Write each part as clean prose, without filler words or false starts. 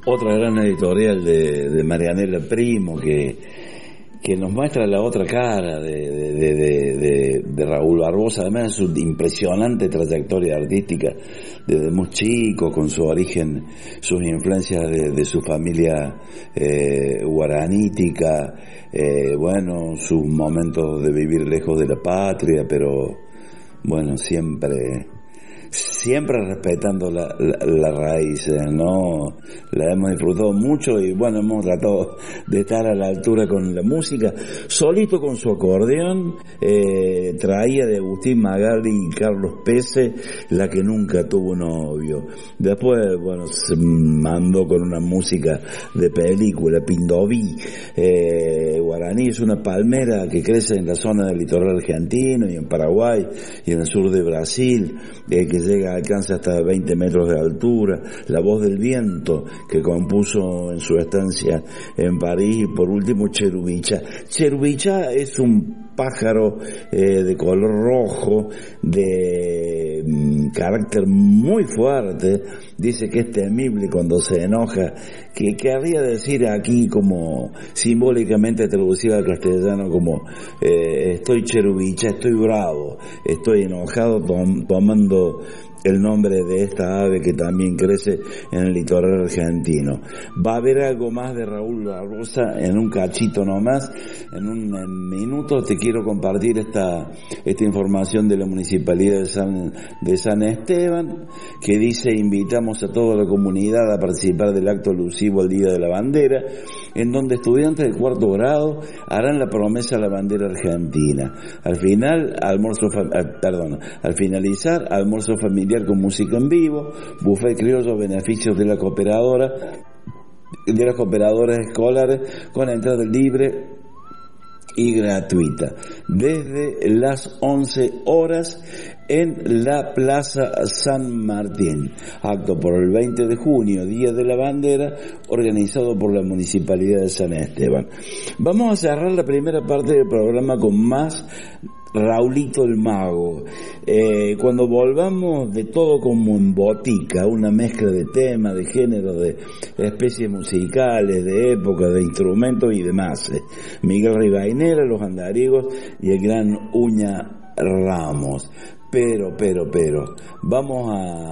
Otra gran editorial de Marianela Primo que nos muestra la otra cara de Raúl Barbosa, además de su impresionante trayectoria artística desde muy chico, con su origen, sus influencias de su familia guaranítica, bueno, sus momentos de vivir lejos de la patria, pero bueno, siempre respetando la raíz, ¿no? La hemos disfrutado mucho y bueno, hemos tratado de estar a la altura con la música. Solito con su acordeón, traía de Agustín Magali y Carlos Pese, La que nunca tuvo novio. Después, bueno, se mandó con una música de película, Pindoví. Guaraní es una palmera que crece en la zona del litoral argentino y en Paraguay y en el sur de Brasil, que alcanza hasta 20 metros de altura. La voz del viento, que compuso en su estancia en París. Y por último, Cherubicha. Cherubicha es un pájaro de color rojo, de carácter muy fuerte. Dice que es temible cuando se enoja, que querría decir aquí, como simbólicamente traducido al castellano, como estoy cherubicha, estoy bravo, estoy enojado, tomando el nombre de esta ave que también crece en el litoral argentino. Va a haber algo más de Raúl Barbosa en un cachito nomás. En un minuto te quiero compartir esta información de la Municipalidad de San Esteban, que dice: invitamos a toda la comunidad a participar del acto alusivo al Día de la Bandera, en donde estudiantes del cuarto grado harán la promesa a la bandera argentina. Al finalizar, almuerzo familiar con música en vivo, buffet criollo, beneficios de las cooperadoras escolares, con entrada libre y gratuita, desde las 11 horas en la Plaza San Martín. Acto por el 20 de junio, Día de la Bandera, organizado por la Municipalidad de San Esteban. Vamos a cerrar la primera parte del programa con más Raulito el Mago. Cuando volvamos, de todo como en botica, una mezcla de temas, de géneros, de especies musicales, de época, de instrumentos y demás. Miguel Rivainera, Los Andariegos y el gran Uña Ramos. Pero, vamos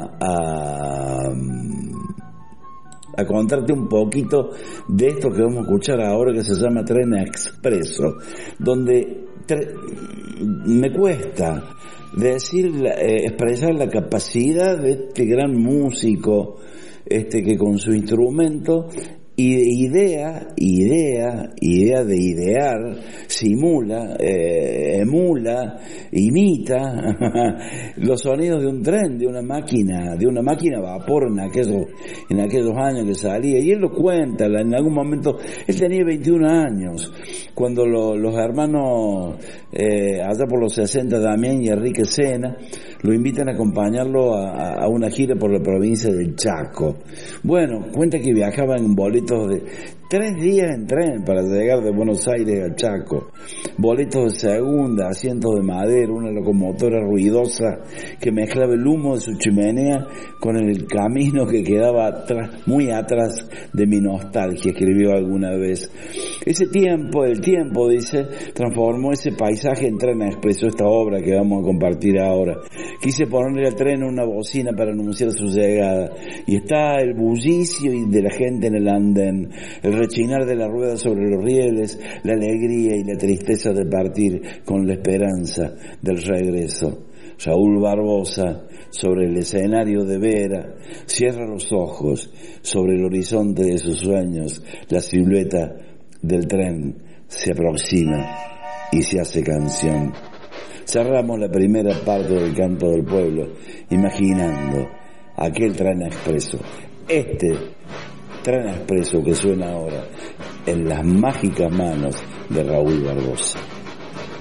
a contarte un poquito de esto que vamos a escuchar ahora, que se llama Tren Expreso, donde me cuesta expresar la capacidad de este gran músico, que con su instrumento idea de idear, simula, emula, imita los sonidos de un tren, de una máquina a vapor en aquellos años que salía. Y él lo cuenta, en algún momento, él tenía 21 años, cuando los hermanos, allá por los 60, Damián y Enrique Sena, lo invitan a acompañarlo a una gira por la provincia del Chaco. Bueno, cuenta que viajaba en boletos de 3 días en tren para llegar de Buenos Aires al Chaco. Boletos de segunda, asientos de madera, una locomotora ruidosa que mezclaba el humo de su chimenea con el camino que quedaba muy atrás de mi nostalgia, escribió alguna vez. El tiempo, dice, transformó ese paisaje en Tren Expreso, esta obra que vamos a compartir ahora. Quise ponerle al tren una bocina para anunciar su llegada, y está el bullicio de la gente en el andén, el rechinar de la rueda sobre los rieles, la alegría y la tristeza de partir con la esperanza del regreso. Raúl Barbosa, sobre el escenario de Vera, cierra los ojos sobre el horizonte de sus sueños. La silueta del tren se aproxima y se hace canción. Cerramos la primera parte del canto del pueblo, imaginando aquel tren expreso, este tren expreso que suena ahora en las mágicas manos de Raúl Barbosa.